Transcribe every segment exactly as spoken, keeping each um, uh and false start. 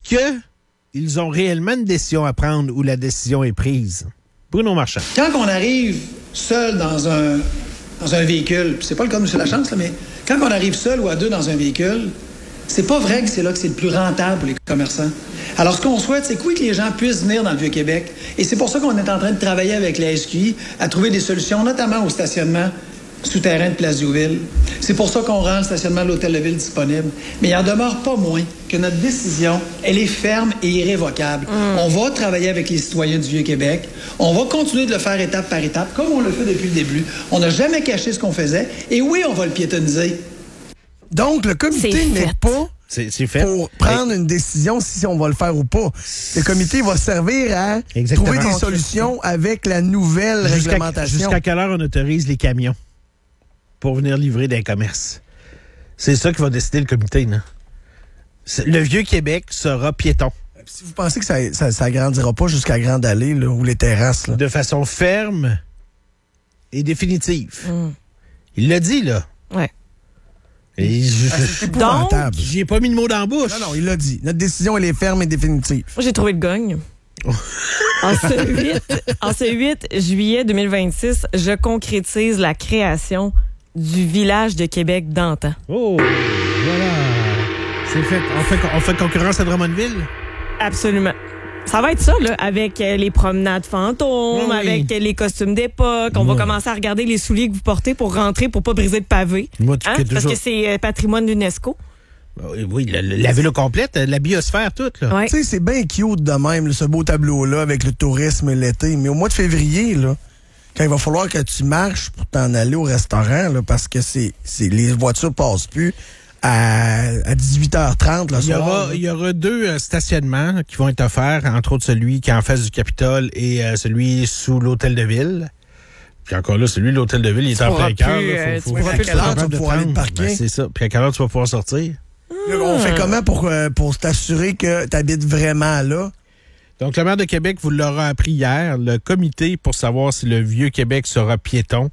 qu'ils ont réellement une décision à prendre ou la décision est prise? Bruno Marchand. Quand on arrive seul dans un, dans un véhicule, c'est pas le cas de M. Lachance, là, mais quand on arrive seul ou à deux dans un véhicule, c'est pas vrai que c'est là que c'est le plus rentable pour les commerçants. Alors, ce qu'on souhaite, c'est que oui, que les gens puissent venir dans le Vieux-Québec. Et c'est pour ça qu'on est en train de travailler avec la S Q I à trouver des solutions, notamment au stationnement souterrain de Place Diouville. C'est pour ça qu'on rend le stationnement de l'Hôtel de Ville disponible. Mais il en demeure pas moins que notre décision, elle est ferme et irrévocable. Mm. On va travailler avec les citoyens du Vieux-Québec. On va continuer de le faire étape par étape, comme on le fait depuis le début. On n'a jamais caché ce qu'on faisait. Et oui, on va le piétoniser. Donc, le comité n'est pas c'est, c'est fait. pour prendre une décision si on va le faire ou pas. Le comité va servir à Exactement. trouver des solutions avec la nouvelle jusqu'à, réglementation. Jusqu'à quelle heure on autorise les camions pour venir livrer dans les commerces? C'est ça qui va décider le comité, là. Le Vieux-Québec sera piéton. Si vous pensez que ça ça, ça agrandira pas jusqu'à Grande Allée là, ou les terrasses. Là. De façon ferme et définitive. Mm. Il l'a dit, là. Ouais. Et je, ah, c'est épouvantable. Donc, j'y ai pas mis le mot dans la bouche. Non, non, il l'a dit. Notre décision, elle est ferme et définitive. Moi, j'ai trouvé le gagne. en, ce huit, en ce huit juillet deux mille vingt-six, je concrétise la création du village de Québec d'antan. Oh, voilà. C'est fait. On fait, on fait concurrence à Drummondville? Absolument. Ça va être ça, là, avec euh, les promenades fantômes, oui. avec euh, les costumes d'époque. On oui. va commencer à regarder les souliers que vous portez pour rentrer, pour pas briser de pavé. Moi, tu hein? Parce toujours... que c'est euh, patrimoine d'UNESCO. Oui, la, la ville complète, la biosphère toute. Là. Ouais. Tu sais, c'est bien cute de même, là, ce beau tableau-là, avec le tourisme l'été. Mais au mois de février, là, quand il va falloir que tu marches pour t'en aller au restaurant, là, parce que c'est, c'est les voitures passent plus à, à dix-huit heures trente le il y soir. Aura, il y aura deux euh, stationnements qui vont être offerts, entre autres celui qui est en face du Capitole et euh, celui sous l'Hôtel de Ville. Puis encore là, celui de l'Hôtel de Ville, il est en plein cœur. Euh, faut, faut, faut à quelle heure tu vas pouvoir aller te parquer? Ben, c'est ça. Puis à quelle heure tu vas pouvoir sortir? Là, on fait comment pour, euh, pour t'assurer que tu habites vraiment là? Donc, le maire de Québec vous l'aura appris hier. Le comité pour savoir si le Vieux-Québec sera piéton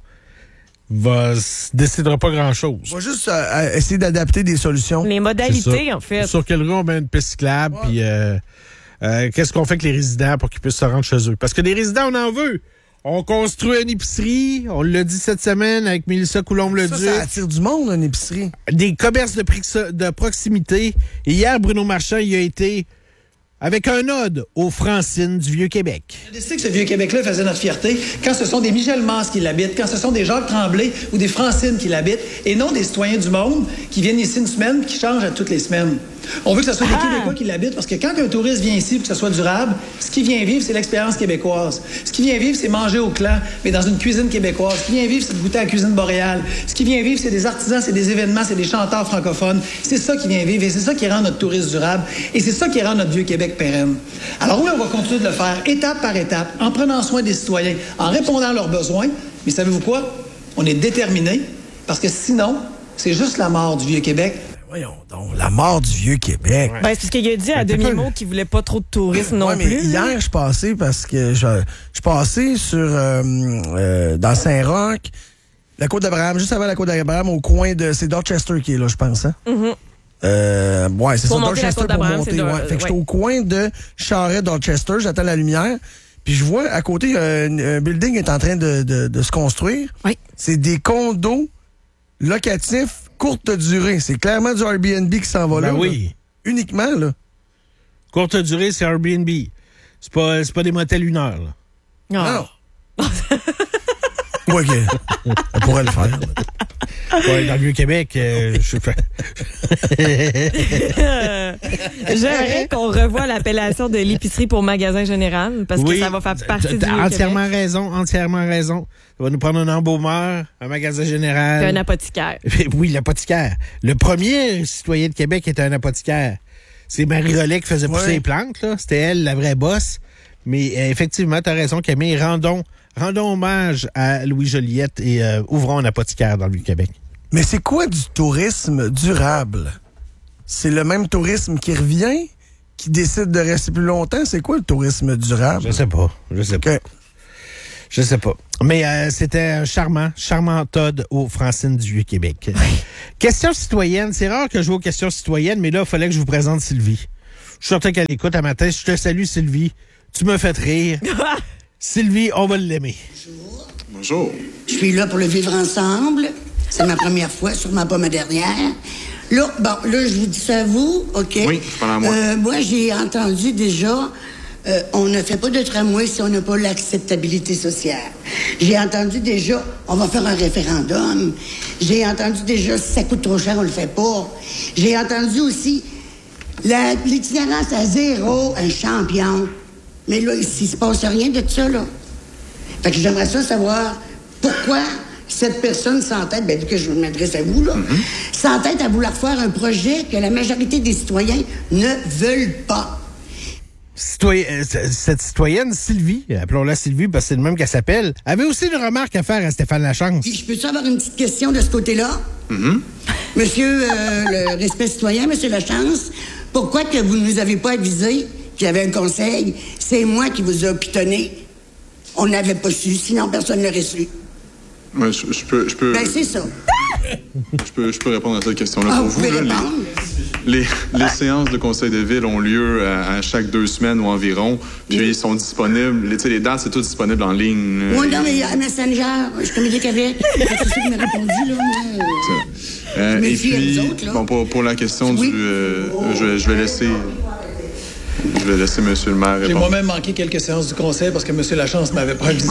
va décidera pas grand-chose. On va juste euh, essayer d'adapter des solutions. Les modalités, en fait. Sur quel rue on met une piste cyclable, ouais. puis euh, euh, qu'est-ce qu'on fait avec les résidents pour qu'ils puissent se rendre chez eux. Parce que les résidents, on en veut. On construit une épicerie, on l'a dit cette semaine avec Mélissa Coulombe-Leduc. Ça, ça attire du monde, une épicerie. Des commerces de, pri- de proximité. Et hier, Bruno Marchand, il a été avec un ode aux Francines du Vieux-Québec. On a décidé que ce Vieux-Québec-là faisait notre fierté quand ce sont des Michel Masse qui l'habitent, quand ce sont des Jacques Tremblay ou des Francines qui l'habitent, et non des citoyens du monde qui viennent ici une semaine et qui changent à toutes les semaines. On veut que ce soit des ah. Québécois qui l'habitent parce que quand un touriste vient ici et que ce soit durable, ce qu'il vient vivre, c'est l'expérience québécoise. Ce qu'il vient vivre, c'est manger au clan, mais dans une cuisine québécoise. Ce qu'il vient vivre, c'est de goûter à la cuisine boréale. Ce qu'il vient vivre, c'est des artisans, c'est des événements, c'est des chanteurs francophones. C'est ça qui vient vivre et c'est ça qui rend notre tourisme durable et c'est ça qui rend notre Vieux-Québec pérenne. Alors oui, on va continuer de le faire étape par étape, en prenant soin des citoyens, en répondant à leurs besoins. Mais savez-vous quoi? On est déterminés parce que sinon, c'est juste la mort du Vieux-Québec. Voyons donc, la mort du Vieux-Québec. Ouais. Ben, c'est parce qu'il a dit à demi-mot qu'il voulait pas trop de tourisme non ouais, mais plus. Hier, je passais parce que je, je passais sur euh, euh, dans Saint-Roch, la Côte d'Abraham, juste avant la Côte d'Abraham, au coin de... C'est Dorchester qui est là, je pense, hein? Mm-hmm. Euh, ouais, c'est pour ça, Dorchester pour monter. De... Ouais. Fait que ouais. J'étais au coin de Charest, Dorchester, j'attends la lumière, puis je vois à côté, euh, un building est en train de, de, de se construire. Oui. C'est des condos locatifs courte durée. C'est clairement du Airbnb qui s'en va ben là. Oui. Là. Uniquement, là. Courte durée, c'est Airbnb. C'est pas, c'est pas des motels une heure, là. Non. non. Ouais, OK. On pourrait le faire. Ouais, dans le Vieux-Québec, euh, je J'aimerais qu'on revoie l'appellation de l'épicerie pour magasin général, parce oui, que ça va faire partie du Vieux-Québec. Entièrement Québec. raison, entièrement raison. Ça va nous prendre un embaumeur, un magasin général. Et un apothicaire. Oui, l'apothicaire. Le premier citoyen de Québec était un apothicaire. C'est Marie Rollet qui faisait pousser ouais. les plantes, là. C'était elle, la vraie bosse. Mais euh, effectivement, tu as raison, Camille. Rendons, rendons hommage à Louis Joliette et euh, ouvrons un apothicaire dans le Vieux-Québec. Mais c'est quoi du tourisme durable? C'est le même tourisme qui revient, qui décide de rester plus longtemps? C'est quoi le tourisme durable? Je sais pas. Je sais okay. pas. Je sais pas. Mais euh, c'était un charmant, charmant ode aux Francines du Vieux-Québec. Question citoyenne. C'est rare que je joue aux questions citoyennes, mais là, il fallait que je vous présente Sylvie. Je suis certain qu'elle écoute à matin. Je te salue, Sylvie. Tu me fais rire. Sylvie, on va l'aimer. Bonjour. Bonjour. Je suis là pour le vivre ensemble. C'est ma première fois, sûrement pas ma dernière. Là, bon, là, je vous dis ça à vous, OK? Oui, pendant à moi. Euh, moi, j'ai entendu déjà, euh, on ne fait pas de tramway si on n'a pas l'acceptabilité sociale. J'ai entendu déjà, on va faire un référendum. J'ai entendu déjà, si ça coûte trop cher, on le fait pas. J'ai entendu aussi, la, l'itinérance à zéro, un champion. Mais là, ici, il se passe rien de ça, là. Fait que j'aimerais ça savoir pourquoi cette personne s'entête, bien, vu que je m'adresse à vous, là, mm-hmm. s'entête à vouloir faire un projet que la majorité des citoyens ne veulent pas. Citoyen, euh, cette citoyenne, Sylvie, appelons-la Sylvie parce que c'est le même qu'elle s'appelle, avait aussi une remarque à faire à Stéphane Lachance. Puis, je peux-tu avoir une petite question de ce côté-là? Mm-hmm. Monsieur, euh, le respect citoyen, Monsieur Lachance, pourquoi que vous ne nous avez pas avisé qu'il y avait un conseil? C'est moi qui vous ai pitonné. On n'avait pas su, sinon personne ne l'aurait su. Ouais, je, je peux, je peux. Ben, c'est ça. Je peux, je peux répondre à cette question-là ah, pour vous. vous. Pouvez là, répondre. Les, les, les séances de conseil de ville ont lieu à, à chaque deux semaines ou environ. Puis oui. Ils sont disponibles. Les, les dates, c'est tout disponible en ligne. Moi, non, mais à Messenger, je communique avec. C'est ça qui m'a répondu, là. Moi. Euh, et puis, autres, là. Bon, pour, pour la question oui. du. Euh, je, je vais laisser. Je vais laisser M. le maire répondre. J'ai moi-même manqué quelques séances du conseil parce que M. Lachance ne m'avait pas avisé.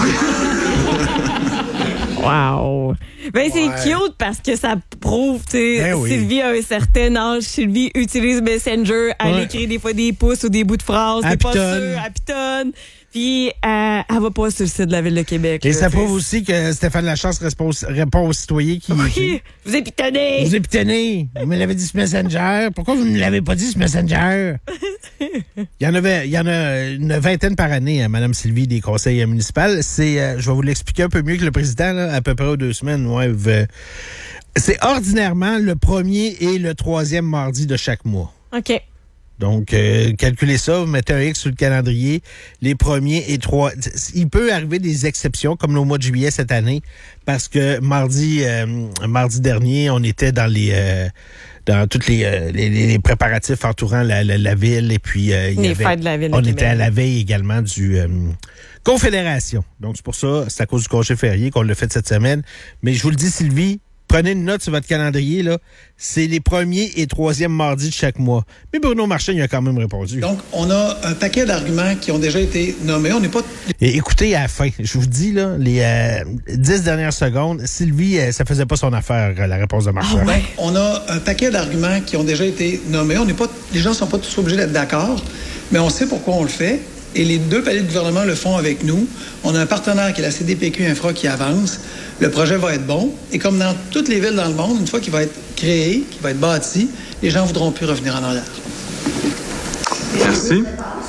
Wow! Ben, c'est ouais. cute parce que ça prouve, tu sais, ben oui. Sylvie a un certain âge, Sylvie utilise Messenger, elle ouais. écrit des fois des pouces ou des bouts de phrases, c'est pas sûr, elle pitonne. Puis, euh, elle va pas sur le site de la Ville de Québec. Et là, ça prouve aussi que Stéphane Lachance répond aux citoyens qui... Oui, qui... vous avez pitonné! Vous avez pitonné! Vous me l'avez dit sur Messenger. Pourquoi vous ne me l'avez pas dit sur Messenger? Il y en avait, il y en a une vingtaine par année, hein, Mme Sylvie, des conseils municipaux. C'est, euh, je vais vous l'expliquer un peu mieux que le président, là, à peu près aux deux semaines. Ouais, v- c'est ordinairement le premier et le troisième mardi de chaque mois. OK. Donc, euh, calculez ça, vous mettez un X sur le calendrier, les premiers et trois. Il peut arriver des exceptions, comme au mois de juillet cette année, parce que mardi, euh, mardi dernier, on était dans les euh, dans toutes les, euh, les, les préparatifs entourant la, la, la ville, et puis euh, il les y avait, fêtes de la ville. on était à la veille également du euh, Confédération. Donc, c'est pour ça, c'est à cause du congé férié qu'on l'a fait cette semaine. Mais je vous le dis, Sylvie, prenez une note sur votre calendrier, là. C'est les premiers et troisièmes mardis de chaque mois. Mais Bruno Marchand, il a quand même répondu. Donc, on a un paquet d'arguments qui ont déjà été nommés. On n'est pas... Et écoutez, à la fin, je vous dis, là, les euh, dix dernières secondes, Sylvie, euh, ça faisait pas son affaire, la réponse de Marchand. Ah ouais. On a un paquet d'arguments qui ont déjà été nommés. On n'est pas... Les gens sont pas tous obligés d'être d'accord, mais on sait pourquoi on le fait. Et les deux paliers de gouvernement le font avec nous. On a un partenaire qui est la C D P Q Infra qui avance. Le projet va être bon. Et comme dans toutes les villes dans le monde, une fois qu'il va être créé, qu'il va être bâti, les gens ne voudront plus revenir en arrière. Merci.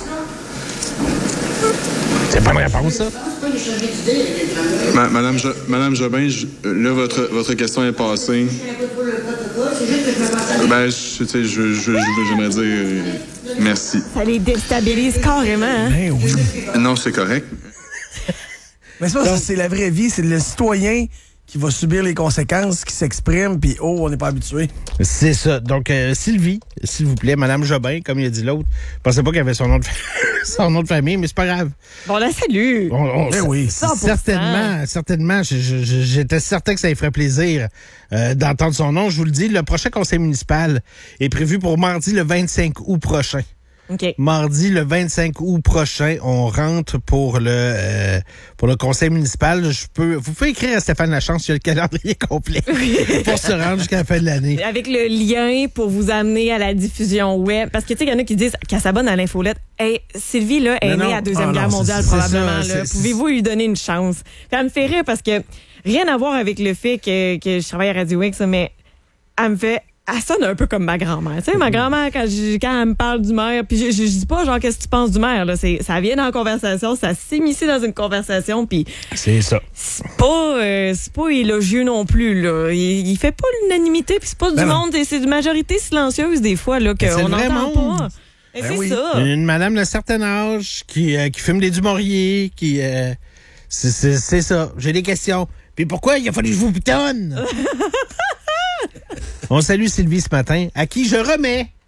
C'est pas une réponse, ça? Ma, Madame, jo, Madame Jobin, je, là, votre, votre question est passée. Ben, je, tu sais, je, je, je, j'aimerais dire euh, merci. Ça les déstabilise carrément, hein? Ben oui. Non, c'est correct. Mais c'est pas ça, c'est la vraie vie, c'est le citoyen qui va subir les conséquences, qui s'exprime, puis oh, on n'est pas habitué. C'est ça. Donc, euh, Sylvie, s'il vous plaît, Madame Jobin, comme il a dit l'autre, je pensais pas qu'il avait son nom de, son nom de famille, mais c'est pas grave. Bon, la salue. On, on, ben oui. cent pour cent. Certainement, certainement. Je, je, j'étais certain que ça lui ferait plaisir euh, d'entendre son nom. Je vous le dis, le prochain conseil municipal est prévu pour mardi le vingt-cinq août prochain. Okay. Mardi, le vingt-cinq août prochain, on rentre pour le euh, pour le conseil municipal. Je peux, vous pouvez écrire à Stéphane Lachance, il y a le calendrier complet pour se rendre jusqu'à la fin de l'année. Avec le lien pour vous amener à la diffusion web. Parce que tu sais, il y en a qui disent qu'elle s'abonne à l'infolette. Hey, Sylvie, là, est née à la Deuxième ah Guerre non, mondiale, c'est, probablement. c'est ça, là. c'est, Pouvez-vous lui donner une chance? Ça me fait rire parce que rien à voir avec le fait que, que je travaille à Radio X, mais elle me fait... Elle sonne un peu comme ma grand-mère. Tu sais, ma grand-mère, quand, je, quand elle me parle du maire, puis je, je, je dis pas, genre, qu'est-ce que tu penses du maire, là. C'est, ça vient dans la conversation, ça s'immisce dans une conversation, puis... C'est ça. C'est pas, euh, c'est pas élogieux non plus, là. Il, il fait pas l'unanimité, puis c'est pas ben du non. monde, c'est une majorité silencieuse, des fois, là, qu'on n'entend pas. Et ben c'est oui. ça. Une madame d'un certain âge qui, euh, qui fume des Dumouriez, qui... Euh, c'est, c'est, c'est ça. J'ai des questions. Puis pourquoi il a fallu que je vous pitonne? On salue Sylvie ce matin, à qui je remets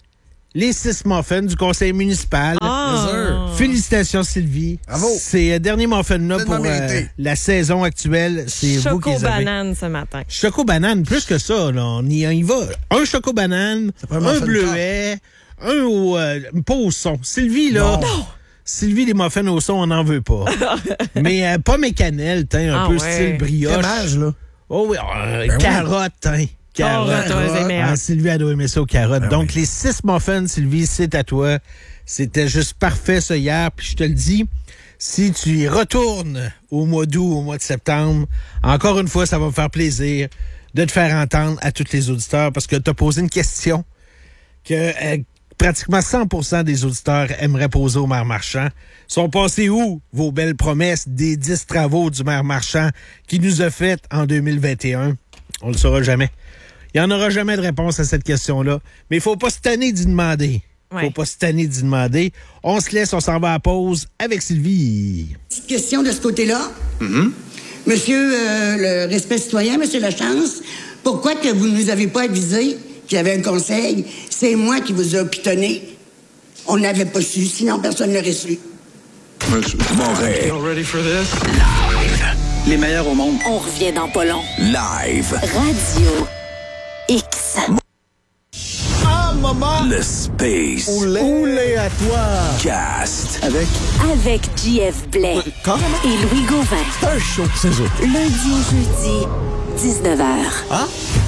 les six muffins du conseil municipal. Ah. Félicitations, Sylvie. Bravo. Ces derniers muffins-là pour euh, la saison actuelle, c'est vous qui les avez. Choco-banane ce matin. Choco-banane, plus que ça, là. On y, on y va. Un choco-banane, un, un bleuet, un au, euh, pas au son. Sylvie, là. Non. non. Sylvie, les muffins au son, on n'en veut pas. Mais euh, pas mes cannelles, un ah, peu ouais. style brioche. Fromage, là. Oh oui, euh, ben carotte, hein. Carotte. Oh, ah, Sylvie, elle doit aimer ça aux carottes. Ben Donc, oui. les six muffins, Sylvie, c'est à toi. C'était juste parfait, ça, hier. Puis je te le dis, si tu y retournes au mois d'août, au mois de septembre, encore une fois, ça va me faire plaisir de te faire entendre à tous les auditeurs parce que tu as posé une question que euh, pratiquement cent pour cent des auditeurs aimeraient poser au maire Marchand. Sont passés où vos belles promesses des dix travaux du maire Marchand qui nous a fait en deux mille vingt et un? On le saura jamais. Il n'y en aura jamais de réponse à cette question-là. Mais il ne faut pas se tanner d'y demander. Il ne faut pas se tanner d'y demander. On se laisse, on s'en va à pause avec Sylvie. Petite question de ce côté-là. Mm-hmm. Monsieur euh, le respect citoyen, Monsieur Lachance, pourquoi que vous ne nous avez pas avisé qu'il y avait un conseil? C'est moi qui vous ai pitonné. On n'avait pas su, sinon personne n'aurait su. Montréal. Ready for this? Live. Les meilleurs au monde. On revient dans pas long. Live. Radio X. Ah, maman! Le Space. Oulé, Oulé à toi! Cast. Avec? Avec J F Blais. Euh, comment? Et Louis Gauvin. C'est un show, c'est ça. Lundi au jeudi, dix-neuf heures. Ah?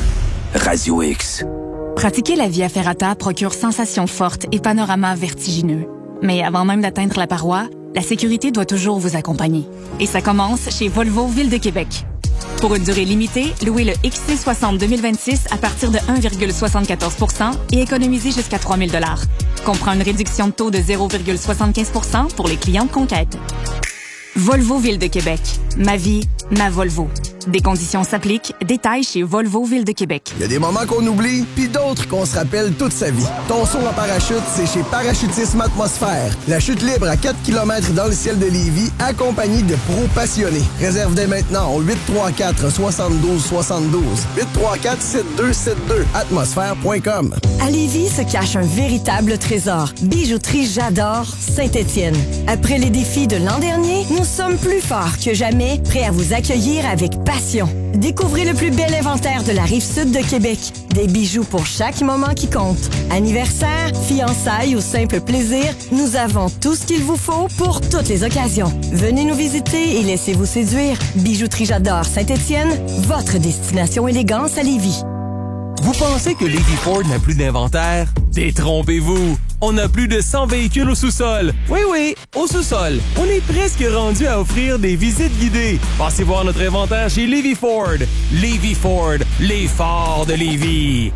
Radio X. Pratiquer la Via Ferrata procure sensations fortes et panoramas vertigineux. Mais avant même d'atteindre la paroi, la sécurité doit toujours vous accompagner. Et ça commence chez Volvo Ville de Québec. Pour une durée limitée, louez le X C soixante deux mille vingt-six à partir de un virgule soixante-quatorze pour cent et économisez jusqu'à trois mille dollars. Comprend une réduction de taux de zéro virgule soixante-quinze pour cent pour les clients de conquête. Volvo Ville de Québec. Ma vie, ma Volvo. Des conditions s'appliquent. Détails chez Volvo Ville de Québec. Il y a des moments qu'on oublie, puis d'autres qu'on se rappelle toute sa vie. Ton saut en parachute, c'est chez Parachutisme Atmosphère. La chute libre à quatre kilomètres dans le ciel de Lévis, accompagnée de pros passionnés. Réserve dès maintenant au huit trois quatre, soixante-douze soixante-douze. huit trois quatre, sept deux sept deux. atmosphère point com. À Lévis se cache un véritable trésor. Bijouterie J'adore Saint-Étienne. Après les défis de l'an dernier, nous sommes plus forts que jamais, prêts à vous accueillir avec passion. Découvrez le plus bel inventaire de la Rive-Sud de Québec. Des bijoux pour chaque moment qui compte. Anniversaire, fiançailles ou simple plaisir, nous avons tout ce qu'il vous faut pour toutes les occasions. Venez nous visiter et laissez-vous séduire. Bijouterie J'adore Saint-Étienne, votre destination élégance à Lévis. Vous pensez que Lévis Ford n'a plus d'inventaire? Détrompez-vous! On a plus de cent véhicules au sous-sol. Oui, oui, au sous-sol. On est presque rendu à offrir des visites guidées. Passez voir notre inventaire chez Lévis Ford. Lévis Ford, les forts de Lévis.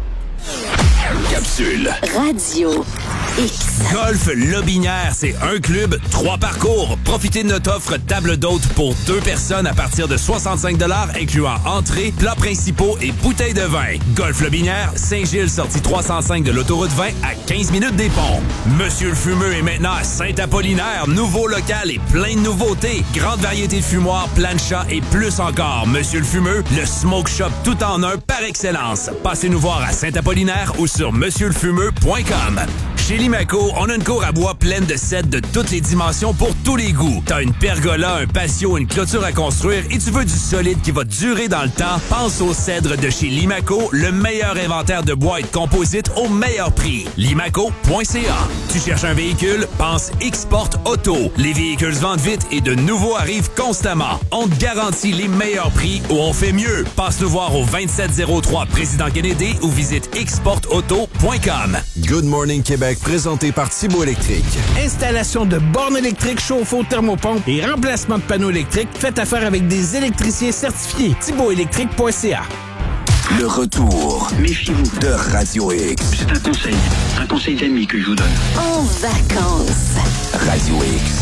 Capsule. Radio X. Golf Lobinière, c'est un club, trois parcours. Profitez de notre offre table d'hôte pour deux personnes à partir de soixante-cinq dollars, incluant entrée, plats principaux et bouteilles de vin. Golf Lobinière, Saint-Gilles, sortie trois cent cinq de l'autoroute vingt à quinze minutes des ponts. Monsieur le Fumeux est maintenant à Saint-Apollinaire, nouveau local et plein de nouveautés. Grande variété de fumoirs, planchas et plus encore. Monsieur le Fumeux, le smoke shop tout en un par excellence. Passez nous voir à Saint-Apollinaire ou sur monsieur le fumeux point com. Chez Limaco, on a une cour à bois pleine de sets de toutes les dimensions pour tous les goûts. T'as une pergola, un patio, une clôture à construire et tu veux du solide qui va durer dans le temps? Pense au cèdre de chez Limaco, le meilleur inventaire de bois et de composite au meilleur prix. limaco point c a. Tu cherches un véhicule? Pense X-Port Auto. Les véhicules se vendent vite et de nouveaux arrivent constamment. On te garantit les meilleurs prix ou on fait mieux. Passe nous voir au vingt-sept zéro trois Président Kennedy ou visite x port auto point com. Good Morning Québec, présenté par Thibault Électrique. Installation de bornes électriques, chauffe-eau, thermopompe et remplacement de panneaux électriques. Faites affaire avec des électriciens certifiés. thibault électrique point c a. Le retour. Méfiez-vous de Radio X. C'est un conseil. Un conseil d'amis que je vous donne. En vacances. Radio X.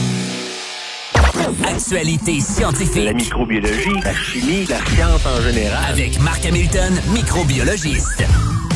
Actualité scientifique. La microbiologie, la chimie, la science en général. Avec Marc Hamilton, microbiologiste.